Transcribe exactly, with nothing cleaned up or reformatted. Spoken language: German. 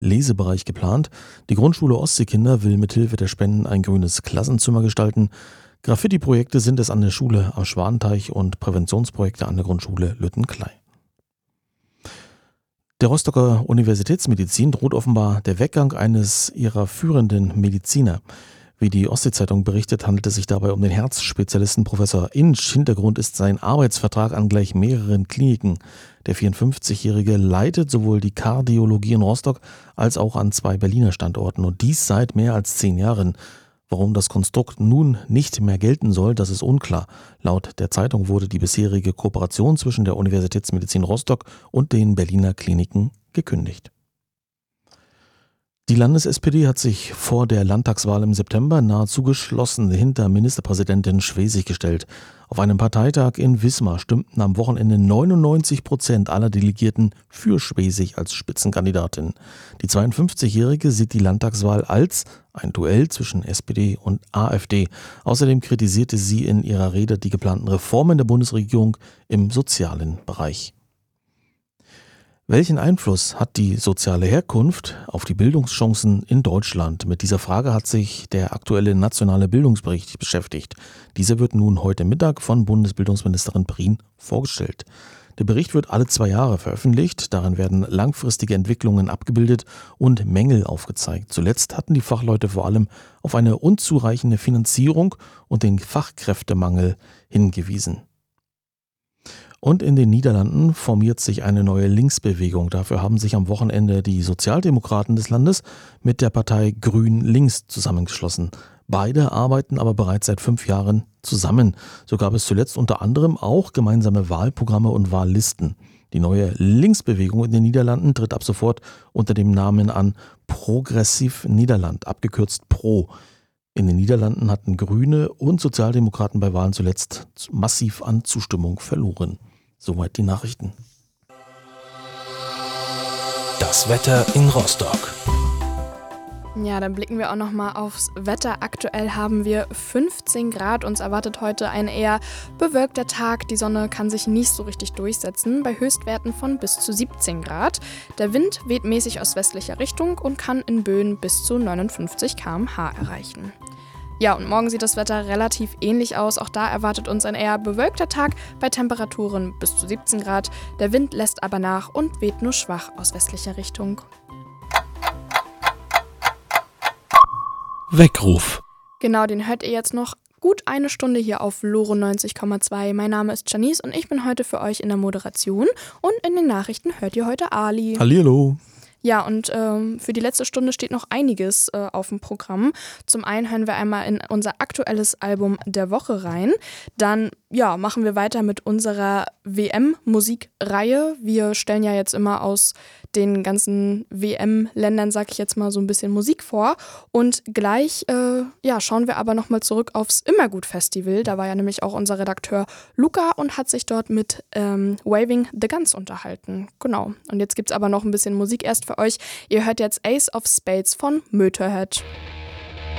Lesebereich geplant. Die Grundschule Ostseekinder will mithilfe der Spenden ein grünes Klassenzimmer gestalten. Graffiti-Projekte sind es an der Schule am Schwanteich und Präventionsprojekte an der Grundschule Lüttenklei. Der Rostocker Universitätsmedizin droht offenbar der Weggang eines ihrer führenden Mediziner. Wie die Ostsee-Zeitung berichtet, handelt es sich dabei um den Herzspezialisten Professor Insch. Hintergrund ist sein Arbeitsvertrag an gleich mehreren Kliniken. Der vierundfünfzigjährige leitet sowohl die Kardiologie in Rostock als auch an zwei Berliner Standorten und dies seit mehr als zehn Jahren. Warum das Konstrukt nun nicht mehr gelten soll, das ist unklar. Laut der Zeitung wurde die bisherige Kooperation zwischen der Universitätsmedizin Rostock und den Berliner Kliniken gekündigt. Die Landes-S P D hat sich vor der Landtagswahl im September nahezu geschlossen hinter Ministerpräsidentin Schwesig gestellt. Auf einem Parteitag in Wismar stimmten am Wochenende neunundneunzig Prozent aller Delegierten für Schwesig als Spitzenkandidatin. Die zweiundfünfzigjährige sieht die Landtagswahl als ein Duell zwischen S P D und A f D. Außerdem kritisierte sie in ihrer Rede die geplanten Reformen der Bundesregierung im sozialen Bereich. Welchen Einfluss hat die soziale Herkunft auf die Bildungschancen in Deutschland? Mit dieser Frage hat sich der aktuelle nationale Bildungsbericht beschäftigt. Dieser wird nun heute Mittag von Bundesbildungsministerin Prien vorgestellt. Der Bericht wird alle zwei Jahre veröffentlicht. Darin werden langfristige Entwicklungen abgebildet und Mängel aufgezeigt. Zuletzt hatten die Fachleute vor allem auf eine unzureichende Finanzierung und den Fachkräftemangel hingewiesen. Und in den Niederlanden formiert sich eine neue Linksbewegung. Dafür haben sich am Wochenende die Sozialdemokraten des Landes mit der Partei Grün-Links zusammengeschlossen. Beide arbeiten aber bereits seit fünf Jahren zusammen. So gab es zuletzt unter anderem auch gemeinsame Wahlprogramme und Wahllisten. Die neue Linksbewegung in den Niederlanden tritt ab sofort unter dem Namen an Progressiv Nederland, abgekürzt PRO. In den Niederlanden hatten Grüne und Sozialdemokraten bei Wahlen zuletzt massiv an Zustimmung verloren. Soweit die Nachrichten. Das Wetter in Rostock. Ja, dann blicken wir auch nochmal aufs Wetter. Aktuell haben wir fünfzehn Grad. Uns erwartet heute ein eher bewölkter Tag. Die Sonne kann sich nicht so richtig durchsetzen, bei Höchstwerten von bis zu siebzehn Grad. Der Wind weht mäßig aus westlicher Richtung und kann in Böen bis zu neunundfünfzig Kilometer pro Stunde erreichen. Ja, und morgen sieht das Wetter relativ ähnlich aus. Auch da erwartet uns ein eher bewölkter Tag bei Temperaturen bis zu siebzehn Grad. Der Wind lässt aber nach und weht nur schwach aus westlicher Richtung. Weckruf. Genau, den hört ihr jetzt noch gut eine Stunde hier auf Loro neunzig Komma zwei. Mein Name ist Janice und ich bin heute für euch in der Moderation. Und in den Nachrichten hört ihr heute Ali. Hallihallo. Ja, und ähm, für die letzte Stunde steht noch einiges äh, auf dem Programm. Zum einen hören wir einmal in unser aktuelles Album der Woche rein. Dann ja, machen wir weiter mit unserer W M-Musikreihe. Wir stellen ja jetzt immer aus den ganzen W M-Ländern, sag ich jetzt mal, so ein bisschen Musik vor. Und gleich äh, ja, schauen wir aber nochmal zurück aufs Immergut-Festival. Da war ja nämlich auch unser Redakteur Luca und hat sich dort mit ähm, Waving the Guns unterhalten. Genau. Und jetzt gibt's aber noch ein bisschen Musik erst für euch. Ihr hört jetzt Ace of Spades von Motorhead.